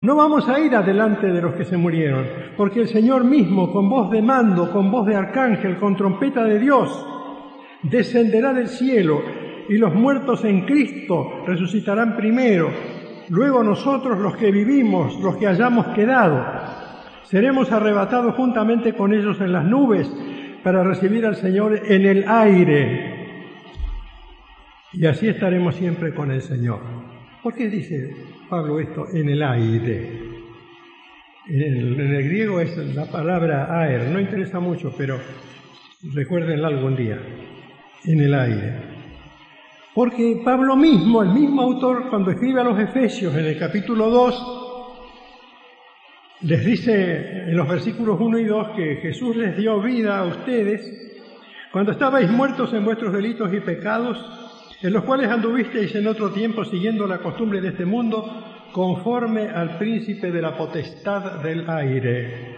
No vamos a ir adelante de los que se murieron, porque el Señor mismo, con voz de mando, con voz de arcángel, con trompeta de Dios, descenderá del cielo, y los muertos en Cristo resucitarán primero. Luego nosotros, los que vivimos, los que hayamos quedado, seremos arrebatados juntamente con ellos en las nubes para recibir al Señor en el aire. Y así estaremos siempre con el Señor. ¿Por qué dice Pablo esto en el aire? En el griego es la palabra aer, no interesa mucho, pero recuérdenla algún día, en el aire. Porque Pablo mismo, el mismo autor, cuando escribe a los Efesios en el capítulo 2, les dice en los versículos 1 y 2 que Jesús les dio vida a ustedes cuando estabais muertos en vuestros delitos y pecados, en los cuales anduvisteis en otro tiempo siguiendo la costumbre de este mundo, conforme al príncipe de la potestad del aire.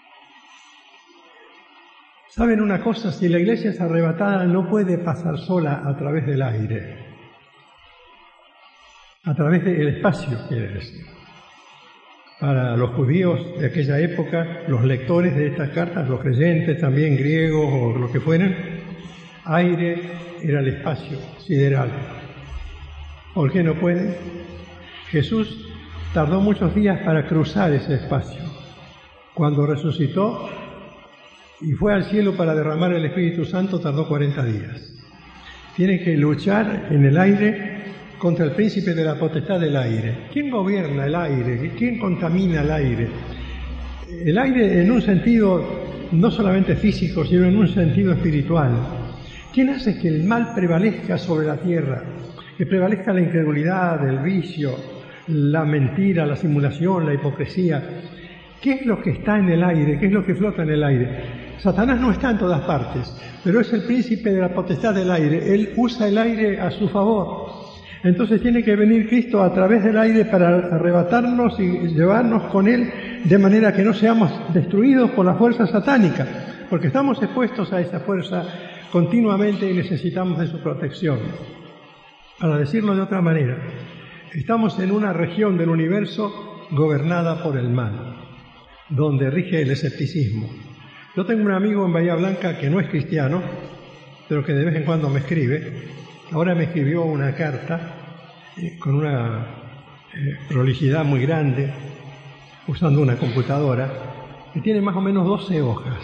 ¿Saben una cosa? Si la iglesia es arrebatada, no puede pasar sola a través del aire. A través del espacio, quiere decir. Para los judíos de aquella época, los lectores de estas cartas, los creyentes, también griegos o lo que fueran, aire era el espacio sideral. ¿Por qué no puede? Jesús tardó muchos días para cruzar ese espacio. Cuando resucitó y fue al cielo para derramar el Espíritu Santo, tardó 40 días. Tiene que luchar en el aire contra el príncipe de la potestad del aire. ¿Quién gobierna el aire? ¿Quién contamina el aire? El aire en un sentido no solamente físico, sino en un sentido espiritual. ¿Quién hace que el mal prevalezca sobre la tierra? Que prevalezca la incredulidad, el vicio, la mentira, la simulación, la hipocresía. ¿Qué es lo que está en el aire? ¿Qué es lo que flota en el aire? Satanás no está en todas partes, pero es el príncipe de la potestad del aire. Él usa el aire a su favor. Entonces tiene que venir Cristo a través del aire para arrebatarnos y llevarnos con Él, de manera que no seamos destruidos por la fuerza satánica, porque estamos expuestos a esa fuerza continuamente y necesitamos de su protección. Para decirlo de otra manera, estamos en una región del universo gobernada por el mal, donde rige el escepticismo. Yo tengo un amigo en Bahía Blanca que no es cristiano, pero que de vez en cuando me escribe. Ahora me escribió una carta con una prolijidad muy grande, usando una computadora, que tiene más o menos 12 hojas.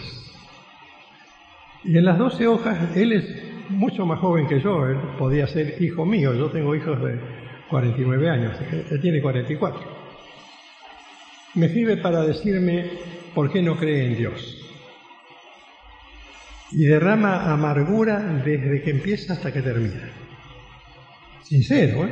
Y en las 12 hojas, él es mucho más joven que yo, él podía ser hijo mío, yo tengo hijos de 49 años, él tiene 44. Me escribe para decirme por qué no cree en Dios. Y derrama amargura desde que empieza hasta que termina. Sincero, ¿eh?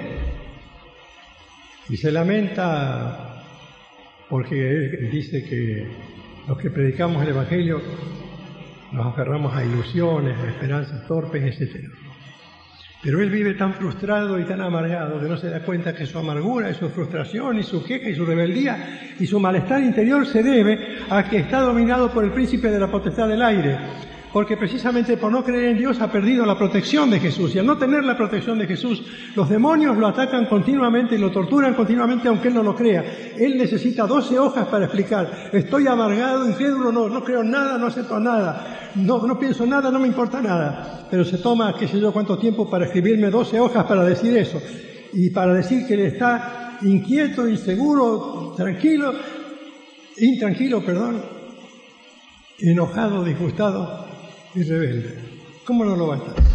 Y se lamenta porque él dice que los que predicamos el Evangelio nos aferramos a ilusiones, a esperanzas torpes, etc. Pero él vive tan frustrado y tan amargado que no se da cuenta que su amargura y su frustración y su queja y su rebeldía y su malestar interior se debe a que está dominado por el príncipe de la potestad del aire. Porque precisamente por no creer en Dios ha perdido la protección de Jesús. Y al no tener la protección de Jesús, los demonios lo atacan continuamente y lo torturan continuamente aunque él no lo crea. Él necesita 12 hojas para explicar. Estoy amargado, incrédulo, no creo en nada, no acepto nada, no pienso nada, no me importa nada. Pero se toma, qué sé yo, cuánto tiempo para escribirme 12 hojas para decir eso. Y para decir que él está inquieto, inseguro, intranquilo, enojado, disgustado y rebelde. ¿Cómo no lo va a estar?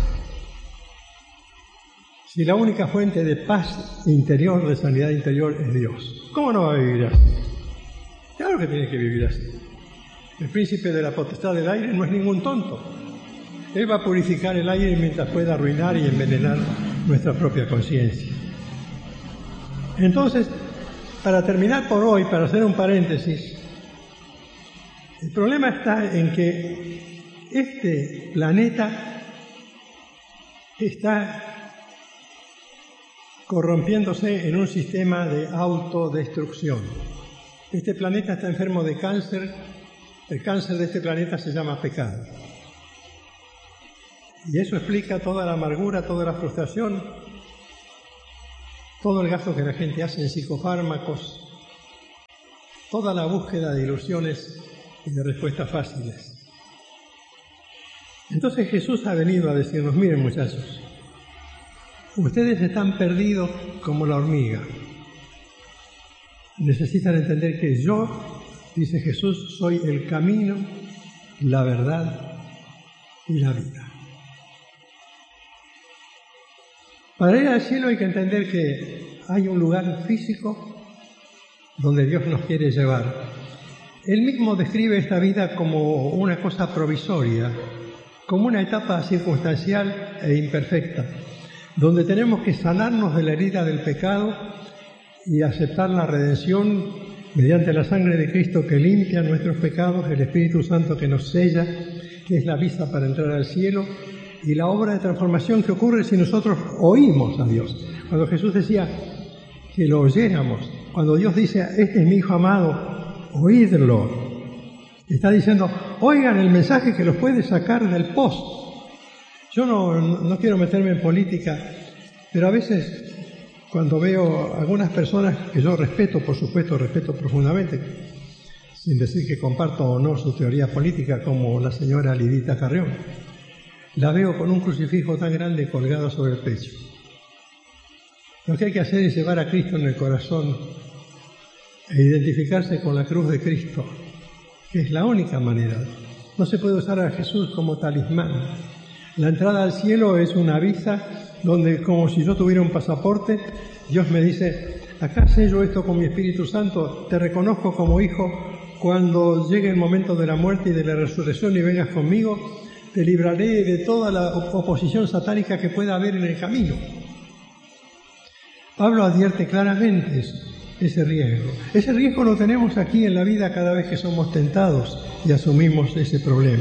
Si la única fuente de paz interior, de sanidad interior, es Dios, ¿cómo no va a vivir así? Claro que tiene que vivir así. El príncipe de la potestad del aire no es ningún tonto. Él va a purificar el aire mientras pueda arruinar y envenenar nuestra propia conciencia. Entonces, para terminar por hoy, para hacer un paréntesis, el problema está en que este planeta está corrompiéndose en un sistema de autodestrucción. Este planeta está enfermo de cáncer. El cáncer de este planeta se llama pecado. Y eso explica toda la amargura, toda la frustración, todo el gasto que la gente hace en psicofármacos, toda la búsqueda de ilusiones y de respuestas fáciles. Entonces Jesús ha venido a decirnos, miren muchachos, ustedes están perdidos como la hormiga. Necesitan entender que yo, dice Jesús, soy el camino, la verdad y la vida. Para ir al cielo hay que entender que hay un lugar físico donde Dios nos quiere llevar. Él mismo describe esta vida como una cosa provisoria, como una etapa circunstancial e imperfecta, donde tenemos que sanarnos de la herida del pecado y aceptar la redención mediante la sangre de Cristo que limpia nuestros pecados, el Espíritu Santo que nos sella, que es la visa para entrar al cielo, y la obra de transformación que ocurre si nosotros oímos a Dios. Cuando Jesús decía que lo oyéramos, cuando Dios dice, este es mi Hijo amado, oídlo, está diciendo, oigan el mensaje que los puede sacar del post. Yo no quiero meterme en política, pero a veces cuando veo algunas personas que yo respeto, por supuesto, respeto profundamente, sin decir que comparto o no su teoría política, como la señora Lidita Carrión, la veo con un crucifijo tan grande colgado sobre el pecho. Lo que hay que hacer es llevar a Cristo en el corazón e identificarse con la cruz de Cristo, que es la única manera. No se puede usar a Jesús como talismán. La entrada al cielo es una visa donde, como si yo tuviera un pasaporte, Dios me dice, acá sello esto con mi Espíritu Santo, te reconozco como hijo, cuando llegue el momento de la muerte y de la resurrección y vengas conmigo, te libraré de toda la oposición satánica que pueda haber en el camino. Pablo advierte claramente ese riesgo. Ese riesgo lo tenemos aquí en la vida cada vez que somos tentados y asumimos ese problema.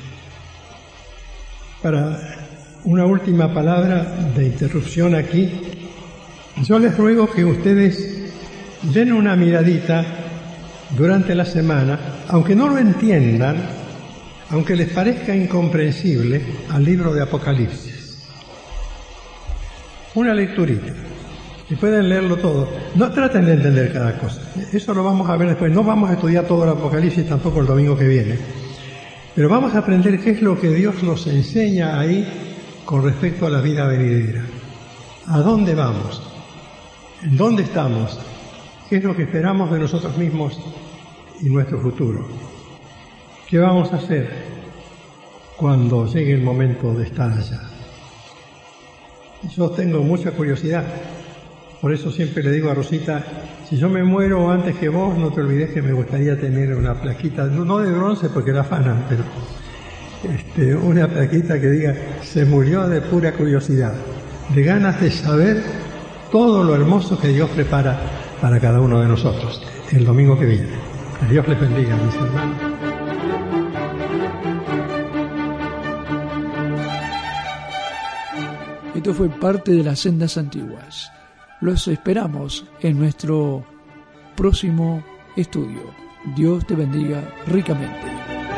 Para una última palabra de interrupción aquí, yo les ruego que ustedes den una miradita durante la semana, aunque no lo entiendan, aunque les parezca incomprensible, al libro de Apocalipsis. Una lecturita. Y pueden leerlo todo. No traten de entender cada cosa. Eso lo vamos a ver después. No vamos a estudiar todo el Apocalipsis tampoco el domingo que viene. Pero vamos a aprender qué es lo que Dios nos enseña ahí con respecto a la vida venidera. ¿A dónde vamos? ¿En dónde estamos? ¿Qué es lo que esperamos de nosotros mismos y nuestro futuro? ¿Qué vamos a hacer cuando llegue el momento de estar allá? Yo tengo mucha curiosidad. Por eso siempre le digo a Rosita, si yo me muero antes que vos, no te olvides que me gustaría tener una plaquita, no de bronce porque la afanan, pero una plaquita que diga, se murió de pura curiosidad, de ganas de saber todo lo hermoso que Dios prepara para cada uno de nosotros el domingo que viene. Que Dios les bendiga, mis hermanos. Esto fue parte de las Sendas Antiguas. Los esperamos en nuestro próximo estudio. Dios te bendiga ricamente.